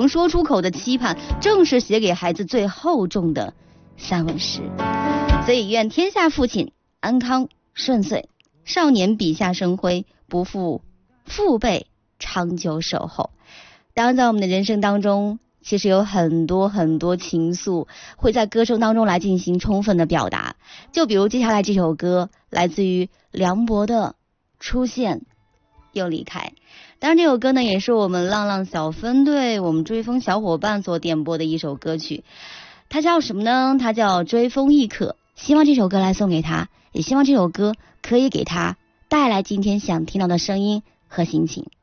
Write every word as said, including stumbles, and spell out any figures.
能说出口的期盼，正是写给孩子最厚重的散文诗。所以愿天下父亲安康顺遂，少年笔下生辉，不负父辈长久守候。当然在我们的人生当中，其实有很多很多情愫会在歌声当中来进行充分的表达，就比如接下来这首歌，来自于梁博的出现又离开。当然这首歌呢，也是我们浪浪小分队我们追风小伙伴所点播的一首歌曲，它叫什么呢？它叫追风亦可。希望这首歌来送给他，也希望这首歌可以给他带来今天想听到的声音和心情。